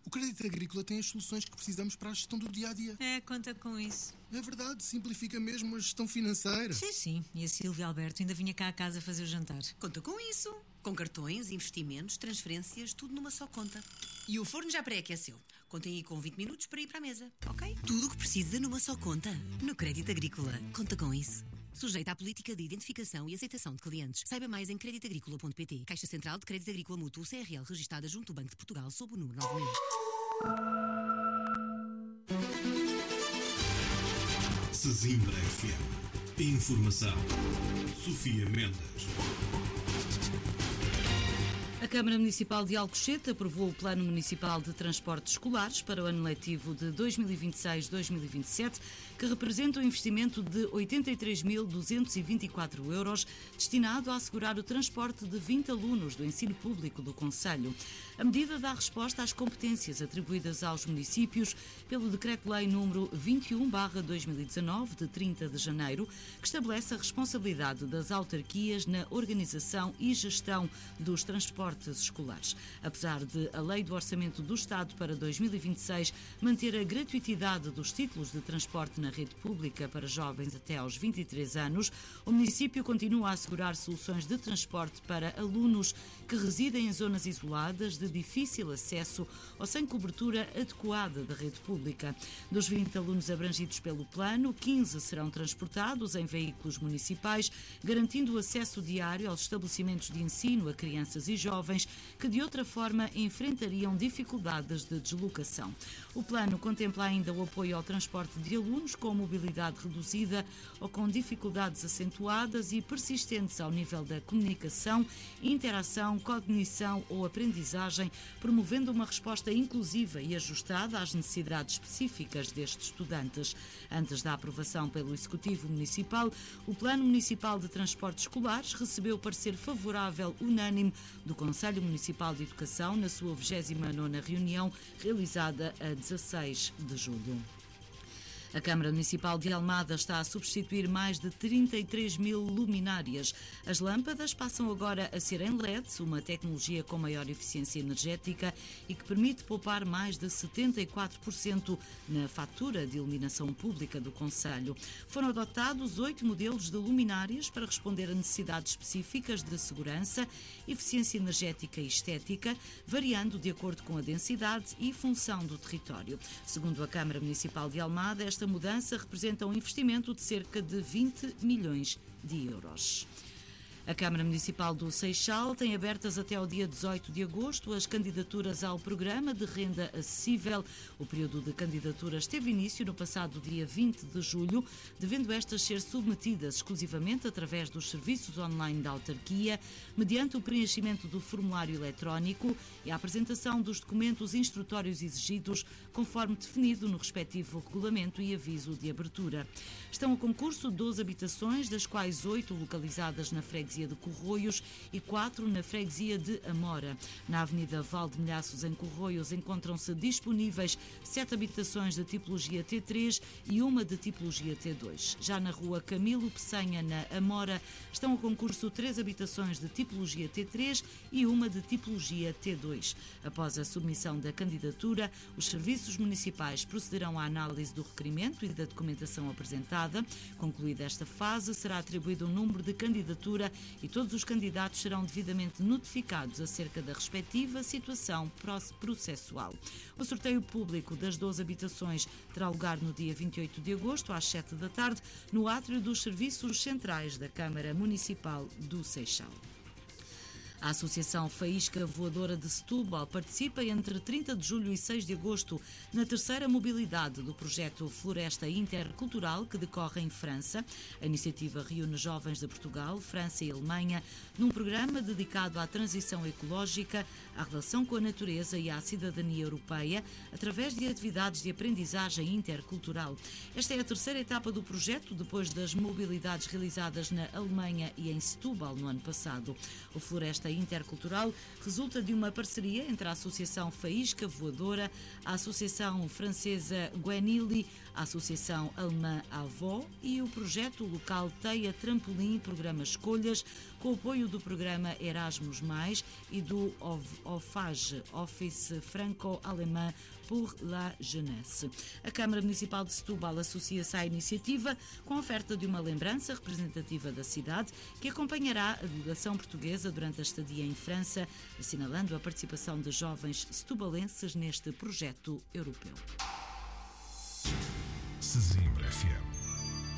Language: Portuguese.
O Crédito Agrícola tem as soluções que precisamos para a gestão do dia-a-dia. Conta com isso. É verdade, simplifica mesmo a gestão financeira. Sim. E a Silvia Alberto ainda vinha cá a casa fazer o jantar. Conta com isso. Com cartões, investimentos, transferências, tudo numa só conta. E o forno já pré-aqueceu. Contem aí com 20 minutos para ir para a mesa, ok? Tudo o que precisa numa só conta. No Crédito Agrícola. Conta com isso. Sujeita à política de identificação e aceitação de clientes. Saiba mais em creditagricola.pt. Caixa Central de Crédito Agrícola Mútuo CRL, registada junto ao Banco de Portugal sob o número 9000. Sesimbra FM. Informação. Sofia Mendes. A Câmara Municipal de Alcochete aprovou o Plano Municipal de Transportes Escolares para o ano letivo de 2026-2027, que representa um investimento de 83.224 euros, destinado a assegurar o transporte de 20 alunos do ensino público do concelho. A medida dá resposta às competências atribuídas aos municípios pelo Decreto-Lei número 21/2019, de 30 de janeiro, que estabelece a responsabilidade das autarquias na organização e gestão dos transportes escolares. Apesar de a Lei do Orçamento do Estado para 2026 manter a gratuitidade dos títulos de transporte na rede pública para jovens até aos 23 anos, o município continua a assegurar soluções de transporte para alunos que residem em zonas isoladas, de difícil acesso ou sem cobertura adequada da rede pública. Dos 20 alunos abrangidos pelo plano, 15 serão transportados em veículos municipais, garantindo o acesso diário aos estabelecimentos de ensino a crianças e jovens que de outra forma enfrentariam dificuldades de deslocação. O plano contempla ainda o apoio ao transporte de alunos com mobilidade reduzida ou com dificuldades acentuadas e persistentes ao nível da comunicação, interação, cognição ou aprendizagem, promovendo uma resposta inclusiva e ajustada às necessidades específicas destes estudantes. Antes da aprovação pelo Executivo Municipal, o Plano Municipal de Transportes Escolares recebeu parecer favorável unânime do Conselho Municipal de Educação na sua 29ª reunião, realizada a 16 de julho. A Câmara Municipal de Almada está a substituir mais de 33 mil luminárias. As lâmpadas passam agora a ser em LED, uma tecnologia com maior eficiência energética e que permite poupar mais de 74% na fatura de iluminação pública do concelho. Foram adotados 8 modelos de luminárias para responder a necessidades específicas de segurança, eficiência energética e estética, variando de acordo com a densidade e função do território. Segundo a Câmara Municipal de Almada, esta mudança representa um investimento de cerca de 20 milhões de euros. A Câmara Municipal do Seixal tem abertas até ao dia 18 de agosto as candidaturas ao Programa de Renda Acessível. O período de candidaturas teve início no passado dia 20 de julho, devendo estas ser submetidas exclusivamente através dos serviços online da autarquia, mediante o preenchimento do formulário eletrónico e a apresentação dos documentos instrutórios exigidos, conforme definido no respectivo regulamento e aviso de abertura. Estão a concurso 12 habitações, das quais 8 localizadas na freguesia de Corroios e 4 na freguesia de Amora. Na Avenida Valdemilhaços, em Corroios, encontram-se disponíveis 7 habitações de tipologia T3 e uma de tipologia T2. Já na Rua Camilo Peçanha, na Amora, estão a concurso 3 habitações de tipologia T3 e uma de tipologia T2. Após a submissão da candidatura, os serviços municipais procederão à análise do requerimento e da documentação apresentada. Concluída esta fase, será atribuído um número de candidatura e todos os candidatos serão devidamente notificados acerca da respectiva situação processual. O sorteio público das 12 habitações terá lugar no dia 28 de agosto, às 7 da tarde, no átrio dos Serviços Centrais da Câmara Municipal do Seixal. A Associação Faísca Voadora de Setúbal participa entre 30 de julho e 6 de agosto na terceira mobilidade do projeto Floresta Intercultural, que decorre em França. A iniciativa reúne jovens de Portugal, França e Alemanha num programa dedicado à transição ecológica, à relação com a natureza e à cidadania europeia, através de atividades de aprendizagem intercultural. Esta é a terceira etapa do projeto, depois das mobilidades realizadas na Alemanha e em Setúbal no ano passado. O Floresta Intercultural resulta de uma parceria entre a Associação Faísca Voadora, a Associação Francesa Guenili, a Associação Alemã Avó e o projeto local Teia Trampolim Programa Escolhas, com o apoio do programa Erasmus+, e do OFAGE, Office Franco-Alemã pour la Jeunesse. A Câmara Municipal de Setúbal associa-se à iniciativa com a oferta de uma lembrança representativa da cidade que acompanhará a delegação portuguesa durante a estadia em França, assinalando a participação de jovens setubalenses neste projeto europeu. Sesimbra FM.